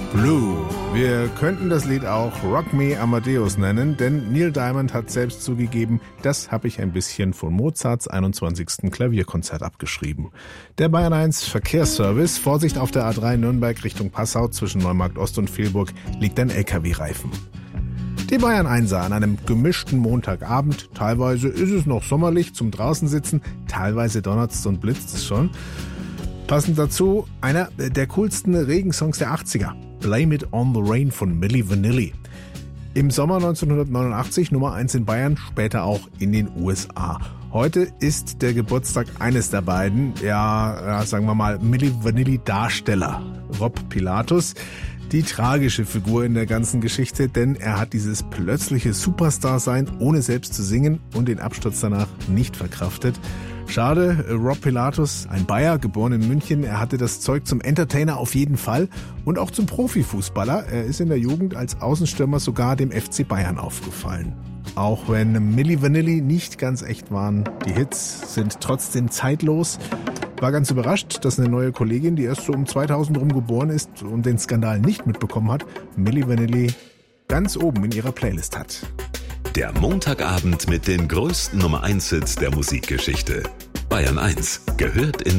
Blue. Wir könnten das Lied auch Rock Me Amadeus nennen, denn Neil Diamond hat selbst zugegeben, das habe ich ein bisschen von Mozarts 21. Klavierkonzert abgeschrieben. Der Bayern 1 Verkehrsservice, Vorsicht auf der A3 Nürnberg Richtung Passau zwischen Neumarkt Ost und Vilburg, liegt ein LKW-Reifen. Die Bayern 1 an einem gemischten Montagabend. Teilweise ist es noch sommerlich zum Draußensitzen, teilweise donnert's und blitzt es schon. Passend dazu einer der coolsten Regensongs der 80er. Blame It on the Rain von Milli Vanilli. Im Sommer 1989 Nummer 1 in Bayern, später auch in den USA. Heute ist der Geburtstag eines der beiden, sagen wir mal, Milli Vanilli Darsteller, Rob Pilatus. Die tragische Figur in der ganzen Geschichte, denn er hat dieses plötzliche Superstar-Sein, ohne selbst zu singen und den Absturz danach nicht verkraftet. Schade, Rob Pilatus, ein Bayer, geboren in München, er hatte das Zeug zum Entertainer auf jeden Fall und auch zum Profifußballer. Er ist in der Jugend als Außenstürmer sogar dem FC Bayern aufgefallen. Auch wenn Milli Vanilli nicht ganz echt waren, die Hits sind trotzdem zeitlos. War ganz überrascht, dass eine neue Kollegin, die erst so um 2000 rum geboren ist und den Skandal nicht mitbekommen hat, Milli Vanilli ganz oben in ihrer Playlist hat. Der Montagabend mit den größten Nummer 1 Hits der Musikgeschichte. Bayern 1 gehört in